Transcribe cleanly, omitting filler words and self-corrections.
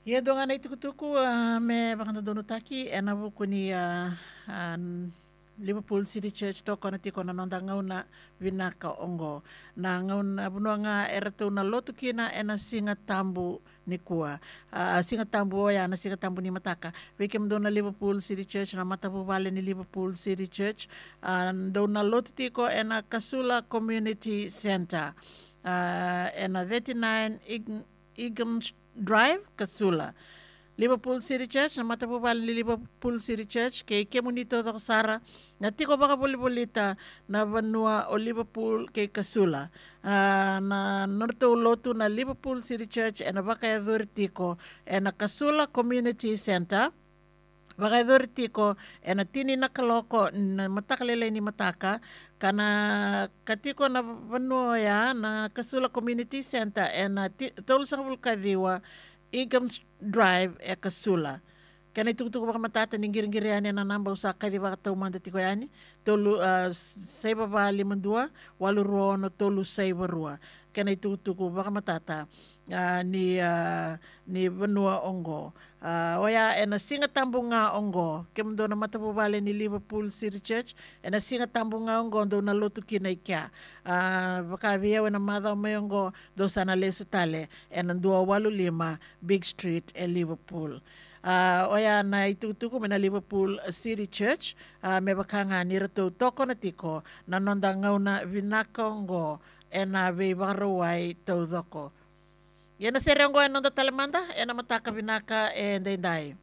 Ia donga na itukutuku me bakanta dono taki e na vuku ni Liverpool City Church toko na tiko na nonda ngauna vinaka ongo. Na ngauna bunua nga era tau na lotu kina e na singa tambu ni kua. Singa tambu oya na singa tambu ni mataka. Wiki mdo na Liverpool City Church na matapu vale ni Liverpool City Church. Ndo na lotu tiko e na Kasula Community Center. E na 39 Egan Drive, Kasula. Liverpool City Church, na matapupal ni Liverpool City Church, kay kemunito da Sara, na tiko baka buli-bulita na vanua o Liverpool kay Kasula. Na norto lotu na Liverpool City Church, na baka tiko, na Kasula Community Center, baka tiko, na tini na kaloko, na matakalele ni mataka, kana katiko na vanua ya, na Kasula Community Center, na tolu sang vulkaviwa, Egan Drive e Kasula. Kana itukutuku baka matata ni giring-giri ani na namba usaka di baka tau manda tiko yani. Tolu saiba ba limandua, walu ruono tolu saiba rua. Kana itukutuku baka matata ni Vanua Ongo. Oya e na singa tambu nga ongo. Kemdo na matapu bale ni Liverpool City Church. E na singa tambu nga ongo ndo na lotu kinay kya. Baka viyawe na madha mayongo do sana lesu tale. E na 285 Big Street e Liverpool. Oya na itutuku na Liverpool City Church. Me baka nga nirato toko na tiko na nonda ngauna vinaka ongo. E na vivaraway tau doko. Yan na serenggo nonda talamanda. E na mataka vinaka e ndai.